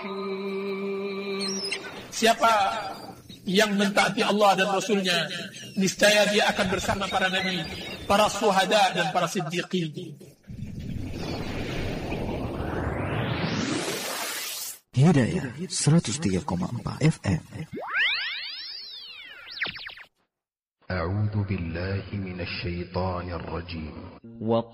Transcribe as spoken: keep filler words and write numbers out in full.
Siapa yang mentaati Allah dan Rasulnya, niscaya dia akan bersama para nabi, para syuhada dan para siddiqin. Hidayah seratus tiga koma empat F M. A'udzu billahi minasy syaithanir rajim.